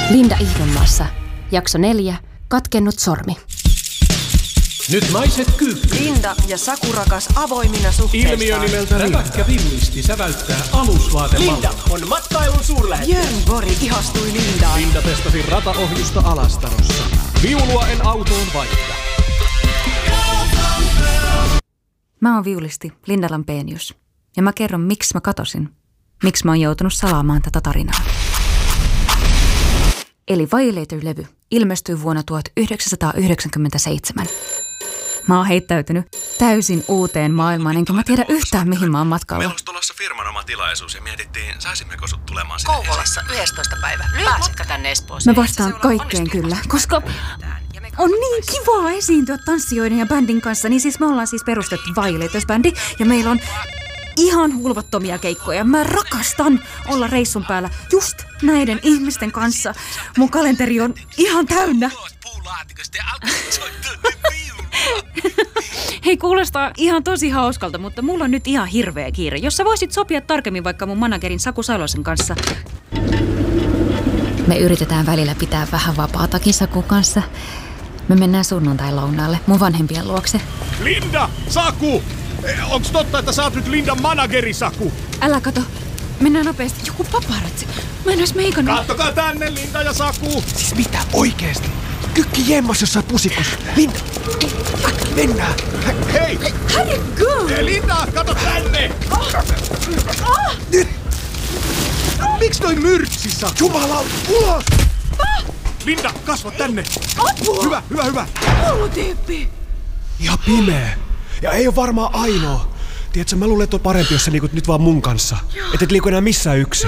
Linda Ihdonmaassa. Jakso 4. Katkennut sormi. Nyt naiset kyykkyyn. Linda ja Saku rakas avoimina suhteistaan. Ilmiö nimeltä räväkkä villisti säväyttää alusvaatemalla. Linda on matkailun suurlähettiläs. Jörn Borg ihastui Lindaan. Linda testasi rataohjusta Alastarossa. Viulua en autoon vaihda. Mä oon viulisti Linda Lampenius ja mä kerron, miksi mä katosin. Miksi mä oon joutunut salaamaan tätä tarinaa. Eli Violator-levy ilmestyi vuonna 1997. Mä oon heittäytynyt täysin uuteen maailmaan, enkä mä tiedä yhtään, mihin mä oon matkalla. Meillä olisi tulossa firman oma tilaisuus ja mietittiin, saisimmeko sut tulemaan sinne. Kouvolassa 11. päivä. Pääsetkö tänne Mä Espooseen? vastaan kaikkeen kyllä, koska on niin kivaa esiintyä tanssijoiden ja bändin kanssa. Niin siis me ollaan siis perustettu Violators-bändi ja meillä on ihan hulvattomia keikkoja. Mä rakastan olla reissun päällä just näiden ihmisten kanssa. Mun kalenteri on ihan täynnä. Hei, kuulostaa ihan tosi hauskalta, mutta mulla on nyt ihan hirveä kiire. Jos sä voisit sopia tarkemmin vaikka mun managerin Saku Salosen kanssa. Me yritetään välillä pitää vähän vapaatakin Sakun kanssa. Me mennään sunnuntai-lounaalle mun vanhempien luokse. Linda! Saku! Onks totta, että sä oot nyt Lindan manageri, Saku? Älä kato. Mennään nopeasti. Joku paparazzi. Mä en ois meikannut. Kattokaa tänne, Linda ja Saku! Siis mitä oikeesti? Kykki jemmas jossain pusikus. Linda! Mennään! Hei! Herregud! Linda, kato tänne! Nyt! Miksi toi myrtsissä? Jumala, ulos! Linda, kasva tänne! Apua! Hyvä! Koulutyyppi! Ihan pimeä. Ja ei ole varmaan ainoa. Tiedätkö, mä luulen, että on parempi, jos sä liikut nyt vaan mun kanssa. Et liiku enää missään yksin.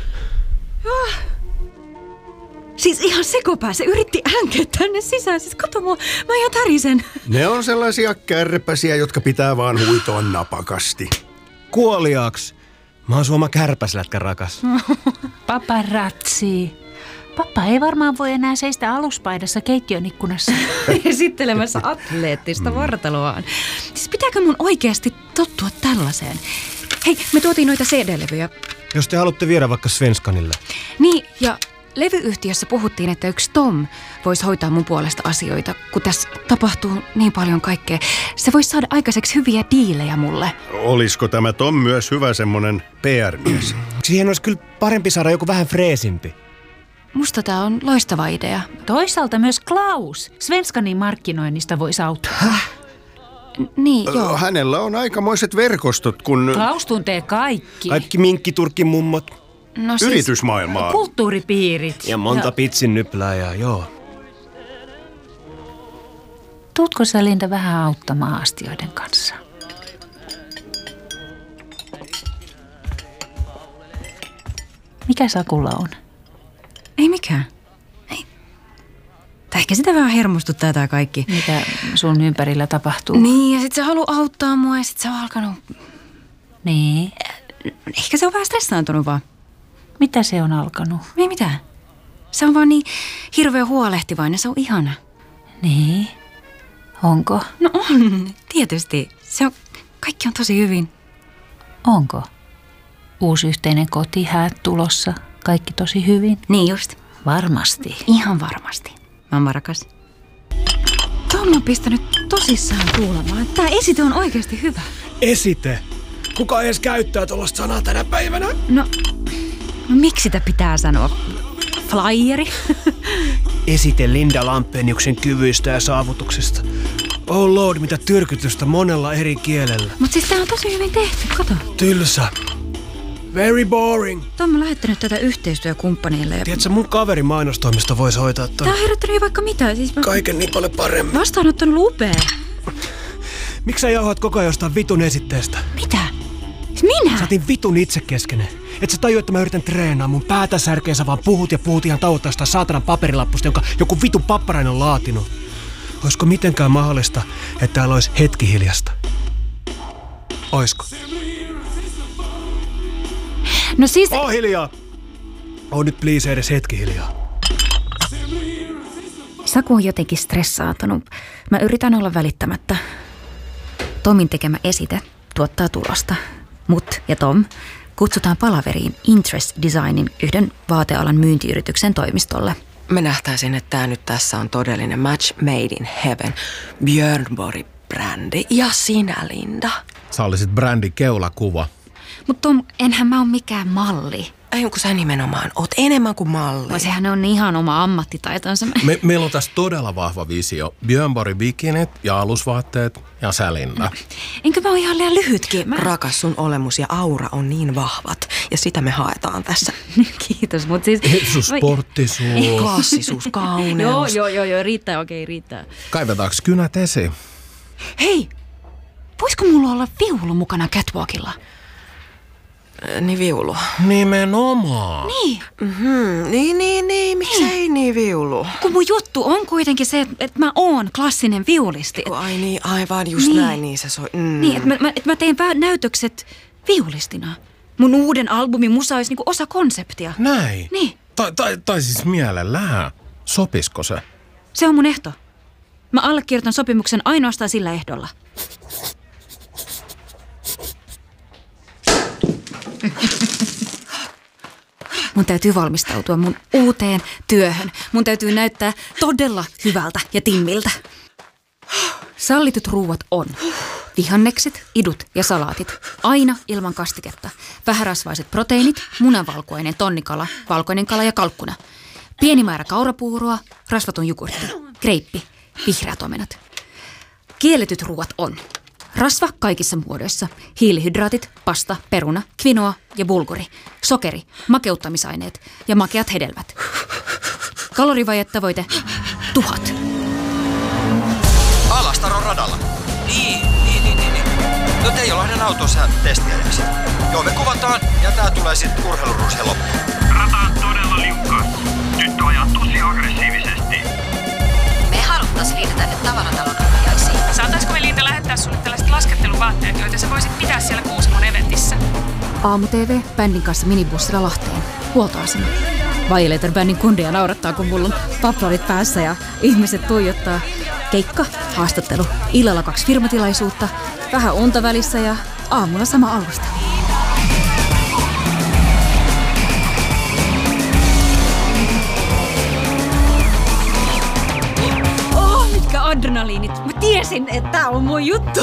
Siis ihan sekopää. Se yritti änkeä tänne sisään. Siis kato mua. Mä ihan tärisen. Ne on sellaisia kärpäsiä, jotka pitää vaan huitoa napakasti. Kuoliaaks? Mä oon Suoma kärpäslätkä rakas. Paparazzi. Pappa ei varmaan voi enää seistä aluspaidassa keittiön ikkunassa. Esittelemässä atleettista vartaloaan. Siis pitääkö mun oikeasti tottua tällaiseen? Hei, me tuotiin noita CD-levyjä. Jos te haluatte viedä vaikka Svenskanille. Niin, ja levyyhtiössä puhuttiin, että yksi Tom voisi hoitaa mun puolesta asioita, kun tässä tapahtuu niin paljon kaikkea. Se voisi saada aikaiseksi hyviä diilejä mulle. Olisiko tämä Tom myös hyvä semmonen PR-mies? Siihen olisi kyllä parempi saada joku vähän freesimpi. Musta tää on loistava idea. Toisaalta myös Klaus Svenskanin markkinoinnista voisi auttaa. Niin, joo. Hänellä on aikamoiset verkostot, kun Klaus tuntee kaikki. Kaikki minkkiturkin mummot. No siis, yritysmaailmaa. Kulttuuripiirit. Ja monta pitsin nyplääjää, joo. Tuutko sä, Linda, vähän auttamaan astioiden kanssa? Mikä Sakulla on? Ei mikään. Ei. Tai ehkä sitä vähän hermostuttaa tää kaikki. Mitä sun ympärillä tapahtuu? Niin, ja sit se haluaa auttaa mua ja sit se on alkanut... Niin. Ehkä se on vähän stressaantunut vaan. Mitä se on alkanut? Ei mitään. Se on vaan niin hirveän huolehtivainen, se on ihana. Niin. Onko? No on, tietysti. Kaikki on tosi hyvin. Onko? Uusi yhteinen koti, häät tulossa. Kaikki tosi hyvin. Niin just. Varmasti. Ihan varmasti. Mamma rakas. Tom on pistänyt tosissaan kuulemaan. Tää esite on oikeasti hyvä. Esite? Kuka edes käyttää tuollaista sanaa tänä päivänä? No miksi sitä pitää sanoa? Flyeri? Esite Linda Lampeniuksen kyvyistä ja saavutuksista. Oh lord, mitä tyrkytystä monella eri kielellä. Mut siis tää on tosi hyvin tehty, kato. Tylsä. Very boring. Tom on lähettänyt tätä yhteistyökumppaneille. Ja... Tiedätkö, mun kaveri mainostoimista voisi hoitaa ton. Tää on herättänyt vaikka mitä. Siis Kaiken niin paljon paremmin. Vastaanottanut upea. Miksi sä jauhat koko ajan jostain vitun esitteestä? Mitä? Minä? Sä otin vitun itsekeskinen. Et sä tajua, että mä yritän treenaa. Mun päätä särkee, sä vaan puhut ja puhut ihan tauottaa sitä saatanan paperilappusta, jonka joku vitun papparainen on laatinut. Oisko mitenkään mahdollista, että täällä olisi hetki hiljasta? Oisko? No siis... Oo hiljaa! Oo nyt please edes hetki hiljaa. Saku on jotenkin stressaantunut. Mä yritän olla välittämättä. Tomin tekemä esite tuottaa tulosta. Mut ja Tom kutsutaan palaveriin Interest Designin yhden vaatealan myyntiyrityksen toimistolle. Me nähtäisin, että tämä nyt tässä on todellinen match made in heaven. Björn Borg-brändi ja sinä, Linda. Sä olisit brändi keulakuva. Mutta Tom, enhän mä ole mikään malli. Ei, kun sä nimenomaan oot enemmän kuin malli. No, sehän on ihan oma ammattitaitonsa. Meillä on tässä todella vahva visio. Björn Borg bikinit ja alusvaatteet ja sä, Linda. No, enkö mä ole ihan liian lyhytkin? Rakas, sun olemus ja aura on niin vahvat. Ja sitä me haetaan tässä. Kiitos, mutta siis... Sporttisuus. Klassisuus, kauneus. Joo, riittää, okei, riittää. Kaivetaanko kynät esiin? Hei, voisiko mulla olla viulu mukana catwalkilla? Niin viulu. Nimenomaan. Niin. Niin. Miksei niin viulu? Kun mun juttu on kuitenkin se, että mä oon klassinen viulisti. Ai niin, aivan just niin. Näin, niin se soi. Niin, että mä teen näytökset viulistina. Mun uuden albumin musa olisi niinku osa konseptia. Näin? Niin. Tai siis mielellään. Sopisko se? Se on mun ehto. Mä allekirjoitan sopimuksen ainoastaan sillä ehdolla. Mun täytyy valmistautua mun uuteen työhön. Mun täytyy näyttää todella hyvältä ja timmiltä. Sallitut ruuat on vihannekset, idut ja salaatit. Aina ilman kastiketta. Vähärasvaiset proteiinit, munanvalkuainen, tonnikala, valkoinen kala ja kalkkuna. Pieni määrä kaurapuuroa, rasvaton jogurtti, kreippi, vihreät omenat. Kielletyt ruuat on rasva kaikissa muodoissa, hiilihydraatit, pasta, peruna, kvinoa ja bulguri, sokeri, makeuttamisaineet ja makeat hedelmät. Kalorivajetta 1000. Alastaron radalla. Niin. No Teijolähden autossa testiajaksi. Joo, me kuvataan ja tää tulee sitten urheiluruusheen loppuun. Rata on todella liukkaasti. Tyttö ajaa tosi aggressiivisesti. Me haluttais Liina tänne Tavaratalon avajaisiin. Saataisko me Liinta lähettää sulle tällaiset lasketteluvaatteet, joita sä voisit pitää siellä Kuusamon eventissä? Aamu-TV bändin kanssa minibussilla Lahteen. Huoltoasema. Violator-bändin kundia naurattaa, kun mulla on paplarit päässä ja ihmiset tuijottaa. Keikka, haastattelu, illalla 2 firmatilaisuutta, vähän unta välissä ja aamulla sama alusta. Mitkä adrenaliinit. Mä tiesin, että tää on mun juttu.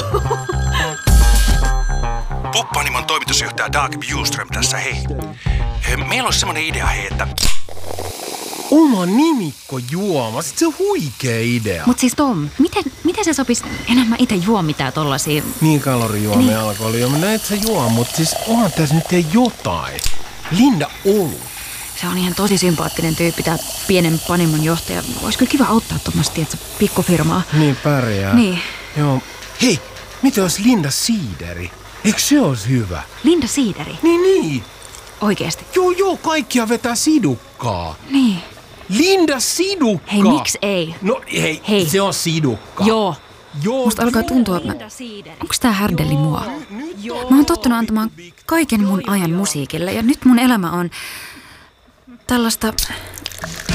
Puppanimon toimitusjohtaja Dag Bjurström tässä, hei. Meillä olisi semmoinen idea, hei, että... Oma nimikkojuoma, sit se on huikea idea. Mut siis Tom, miten se sopisi? Enhän mä ite juo mitään tollasia... Niin kalorijuomia niin. Alkoholijuomia, näet sä juo, mut siis onhan tässä nyt ei jotain. Linda Olut. Se on ihan tosi sympaattinen tyyppi, tää pienen panimon johtaja. Ois kyllä kiva auttaa tuommoista, tietsä, pikkufirmaa. Niin pärjää. Niin. Joo. Hei, miten olisi Linda Siideri? Eikö se olisi hyvä? Linda Siideri? Niin. Oikeesti? Joo, kaikkia vetää sidukkaa. Niin. Linda Sidukka! Hei, miksi ei? No hei, se on sidukka. Joo. Musta alkaa tuntua, että onks tää härdelli mua? Mä oon tottunut antamaan kaiken mun ajan musiikille ja nyt mun elämä on tällaista